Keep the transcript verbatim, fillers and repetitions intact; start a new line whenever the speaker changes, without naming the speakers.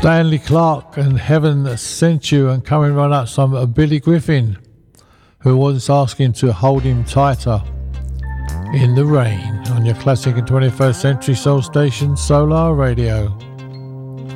Stanley Clarke and Heaven Sent You, and coming right up some uh, Billy Griffin, who once asked him to hold him tighter in the rain, on your classic and twenty-first century soul station Solar Radio.